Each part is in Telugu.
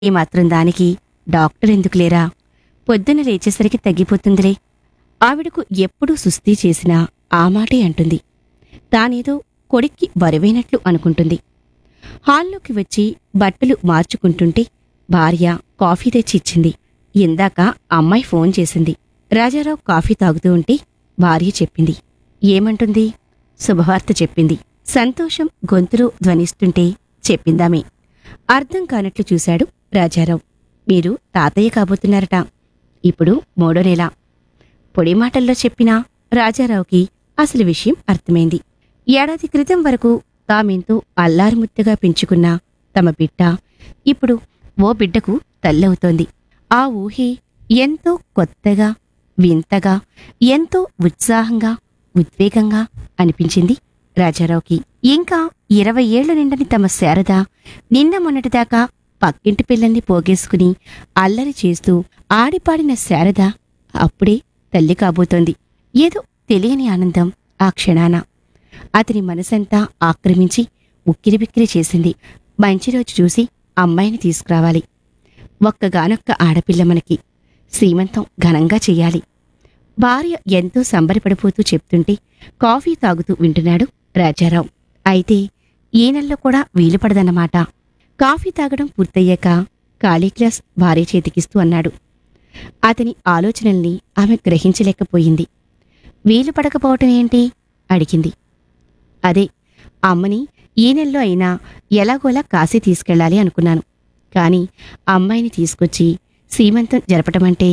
ఈ మాత్రం దానికి డాక్టర్ ఎందుకు లేరా? పొద్దున లేచేసరికి తగ్గిపోతుందిలే. ఆవిడకు ఎప్పుడూ సుస్తీ చేసినా ఆ మాటే అంటుంది. తానేదో కొడుక్కి బరువైనట్లు అనుకుంటుంది. హాల్లోకి వచ్చి బట్టలు మార్చుకుంటుంటే భార్య కాఫీ తెచ్చి ఇచ్చింది. ఇందాక అమ్మాయి ఫోన్ చేసింది. రాజారావు కాఫీ తాగుతూ ఉంటే భార్య చెప్పింది. ఏమంటుంది? శుభవార్త చెప్పింది. సంతోషం గొంతులో ధ్వనిస్తుంటే చెప్పిందామే. అర్థం కానట్లు చూశాడు రాజారావు. మీరు తాతయ్య కాబోతున్నారట. ఇప్పుడు 3వ నెల. పొడి మాటల్లో చెప్పినా రాజారావుకి అసలు విషయం అర్థమైంది. ఏడాది క్రితం వరకు తామెంతో అల్లారుముద్దగా పెంచుకున్న తమ బిడ్డ ఇప్పుడు ఓ బిడ్డకు తల్లవుతోంది. ఆ ఊహే ఎంతో కొత్తగా, వింతగా, ఎంతో ఉత్సాహంగా, ఉద్వేగంగా అనిపించింది రాజారావుకి. ఇంకా 20 ఏళ్ల నిండని తమ శారద నిన్న మొన్నటిదాకా పక్కింటి పిల్లల్ని పోగేసుకుని అల్లరి చేస్తూ ఆడిపాడిన శారద అప్పుడే తల్లి కాబోతోంది. ఏదో తెలియని ఆనందం ఆ క్షణాన అతని మనసంతా ఆక్రమించి ఉక్కిరిబిక్కిరి చేసింది. మంచి రోజు చూసి అమ్మాయిని తీసుకురావాలి. ఒక్కగానొక్క ఆడపిల్ల మనకి. శ్రీమంతం ఘనంగా చెయ్యాలి. భార్య ఎంతో సంబరపడిపోతూ చెప్తుంటే కాఫీ తాగుతూ వింటున్నాడు రాజారావు. అయితే ఈ నెలలో కూడా వీలుపడదన్నమాట. కాఫీ తాగడం పూర్తయ్యాక ఖాళీ గ్లాస్ భార్య చేతికిస్తూ అన్నాడు. అతని ఆలోచనల్ని ఆమె గ్రహించలేకపోయింది. వీలు పడకపోవటం ఏంటి? అడిగింది. అదే, అమ్మని ఈ నెలలో అయినా ఎలాగోలా కాశీ తీసుకెళ్ళాలి అనుకున్నాను. కాని అమ్మాయిని తీసుకొచ్చి సీమంతం జరపటమంటే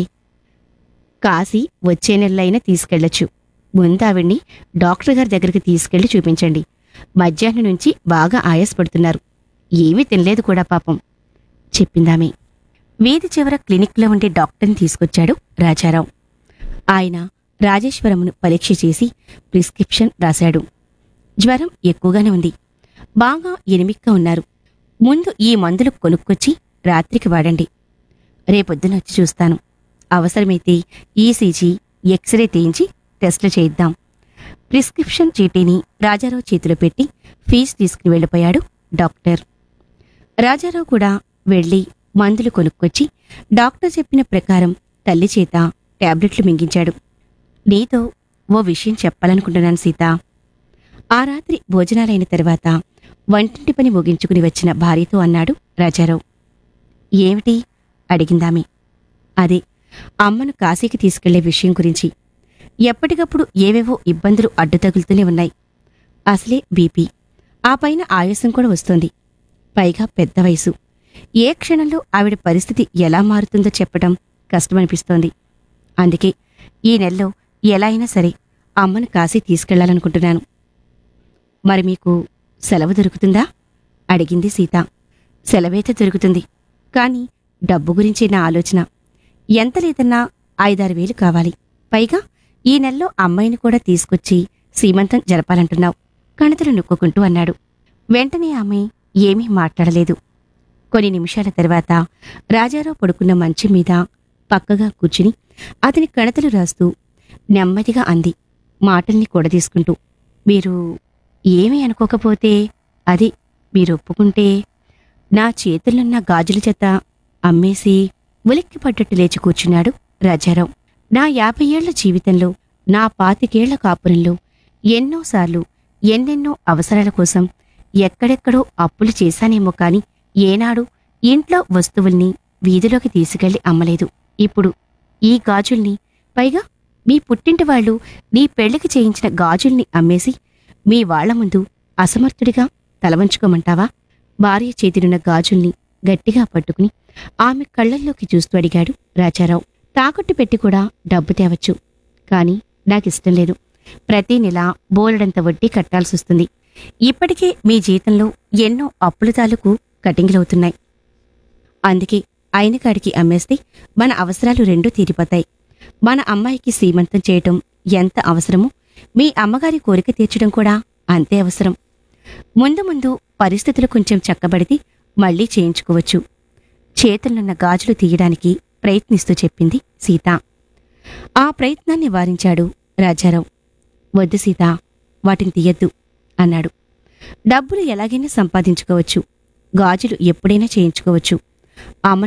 కాశీ వచ్చే నెలలైనా తీసుకెళ్లొచ్చు. ముందావిడ్ని డాక్టర్ గారి దగ్గరికి తీసుకెళ్లి చూపించండి. మధ్యాహ్నం నుంచి బాగా ఆయాసపడుతున్నారు. ఏమీ తినలేదు కూడా పాపం చెప్పిందామే. వీధి చివర క్లినిక్లో ఉండే డాక్టర్ని తీసుకొచ్చాడు రాజారావు. ఆయన రాజేశ్వరమును పరీక్ష చేసి ప్రిస్క్రిప్షన్ రాశాడు. జ్వరం ఎక్కువగానే ఉంది. బాగా ఎనిమిక్గా ఉన్నారు. ముందు ఈ మందులు కొనుక్కొచ్చి రాత్రికి వాడండి. రేపొద్దున వచ్చి చూస్తాను. అవసరమైతే ఈసీజీ, ఎక్స్రే తీయించి టెస్టులు చేయిద్దాం. ప్రిస్క్రిప్షన్ చీటీని రాజారావు చేతిలో పెట్టి ఫీజు తీసుకుని వెళ్ళిపోయాడు డాక్టర్. రాజారావు కూడా వెళ్లి మందులు కొనుక్కొచ్చి డాక్టర్ చెప్పిన ప్రకారం తల్లి చేత టాబ్లెట్లు మింగించాడు. నీతో ఓ విషయం చెప్పాలనుకుంటున్నాను సీత. ఆ రాత్రి భోజనాలైన తర్వాత వంటింటి పని ముగించుకుని వచ్చిన భార్యతో అన్నాడు రాజారావు. ఏమిటి? అడిగిందామె. అదే, అమ్మను కాశీకి తీసుకెళ్లే విషయం గురించి. ఎప్పటికప్పుడు ఏవేవో ఇబ్బందులు అడ్డు తగులుతూనే ఉన్నాయి. అసలే బీపీ, ఆ పైన ఆయాసం కూడా వస్తోంది. పైగా పెద్ద వయసు. ఏ క్షణంలో ఆవిడ పరిస్థితి ఎలా మారుతుందో చెప్పటం కష్టమనిపిస్తోంది. అందుకే ఈ నెలలో ఎలా అయినా సరే అమ్మను కాశీ తీసుకెళ్లాలనుకుంటున్నాను. మరి మీకు సెలవు దొరుకుతుందా? అడిగింది సీత. సెలవైతే దొరుకుతుంది. కాని డబ్బు గురించి నా ఆలోచన. ఎంత లేదన్నా 5-6 వేలు కావాలి. పైగా ఈ నెలలో అమ్మాయిని కూడా తీసుకొచ్చి సీమంతం జరపాలంటున్నావు కణతలు నొక్కుంటూ అన్నాడు. వెంటనే ఆమె ఏమీ మాట్లాడలేదు. కొన్ని నిమిషాల తర్వాత రాజారావు పడుకున్న మంచం మీద పక్కగా కూర్చుని అతని కణతలు రాస్తూ నెమ్మదిగా అంది, మాటల్ని కూడదీసుకుంటూ. మీరు ఏమీ అనుకోకపోతే, అది మీరు ఒప్పుకుంటే నా చేతులున్న గాజుల చేత అమ్మేసి ఉలిక్కిపడ్డట్టు లేచి కూర్చున్నాడు రాజారావు. నా 50 ఏళ్ల జీవితంలో, నా 25 ఏళ్ల కాపురంలో ఎన్నోసార్లు ఎన్నెన్నో అవసరాల కోసం ఎక్కడెక్కడో అప్పులు చేశానేమో కాని ఏనాడు ఇంట్లో వస్తువుల్ని వీధిలోకి తీసుకెళ్లి అమ్మలేదు. ఇప్పుడు ఈ గాజుల్ని, పైగా మీ పుట్టింటి వాళ్ళు నీ పెళ్లికి చేయించిన గాజుల్ని అమ్మేసి మీ వాళ్ల ముందు అసమర్థుడిగా తలవంచుకోమంటావా? భార్య చేతినున్న గాజుల్ని గట్టిగా పట్టుకుని ఆమె కళ్లల్లోకి చూస్తూ అడిగాడు రాజారావు. తాకట్టు పెట్టి కూడా డబ్బు తేవచ్చు. కాని నాకిష్టం లేదు. ప్రతి నెలా బోలెడంత వడ్డీ కట్టాల్సొస్తుంది. ఇప్పటికే మీ జీతంలో ఎన్నో అప్పుల తాలూకు కటింగ్లవుతున్నాయి. అందుకే అయిన కాడికి అమ్మేస్తే మన అవసరాలు రెండూ తీరిపోతాయి. మన అమ్మాయికి సీమంతం చేయటం ఎంత అవసరమో మీ అమ్మగారి కోరిక తీర్చడం కూడా అంతే అవసరం. ముందు ముందు పరిస్థితులు కొంచెం చక్కబడితే మళ్లీ చేయించుకోవచ్చు. చేతులున్న గాజులు తీయడానికి ప్రయత్నిస్తూ చెప్పింది సీత. ఆ ప్రయత్నాన్ని వారించాడు రాజారావు. వద్దు సీత, వాటిని తీయద్దు అన్నాడు. డబ్బులు ఎలాగైనా సంపాదించుకోవచ్చు. గాజులు ఎప్పుడైనా చేయించుకోవచ్చు. అమ్మ